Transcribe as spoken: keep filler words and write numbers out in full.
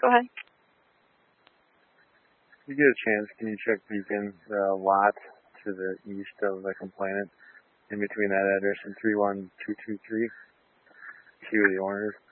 Go ahead. If you get a chance, can you check Beacon, the lot to the east of the complainant, in between that address and three one two two three? See who the owner is.